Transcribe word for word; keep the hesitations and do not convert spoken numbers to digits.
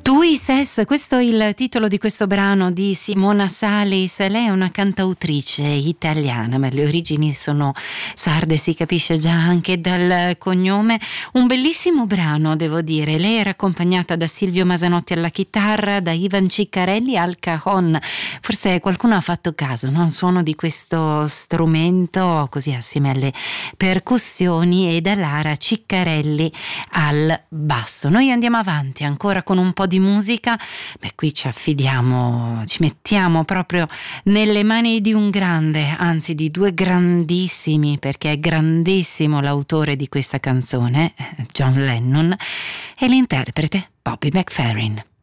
Tui Ses, questo è il titolo di questo brano di Simona Salis. Lei è una cantautrice italiana, ma le origini sono sarde, si capisce già anche dal cognome. Un bellissimo brano, devo dire. Lei era accompagnata da Silvio Masanotti alla chitarra, da Ivan Ciccarelli al cajon. Forse qualcuno ha fatto caso, no? Il suono di questo strumento così assieme alle percussioni, e da Lara Ciccarelli al basso. Noi andiamo avanti ancora con un po' di musica. Beh, qui ci affidiamo, ci mettiamo proprio nelle mani di un grande, anzi di due grandissimi, perché è grandissimo l'autore di questa canzone, John Lennon, e l'interprete Bobby McFerrin.